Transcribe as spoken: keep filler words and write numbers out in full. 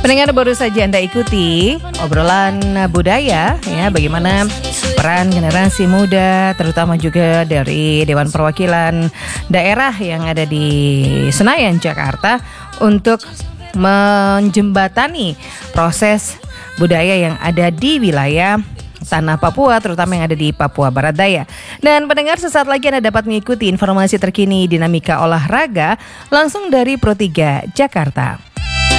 Pendengar, baru saja Anda ikuti obrolan budaya ya, bagaimana peran generasi muda terutama juga dari Dewan Perwakilan Daerah yang ada di Senayan, Jakarta untuk menjembatani proses budaya yang ada di wilayah tanah Papua, terutama yang ada di Papua Barat Daya. Dan pendengar, sesaat lagi Anda dapat mengikuti informasi terkini dinamika olahraga langsung dari Pro tiga Jakarta.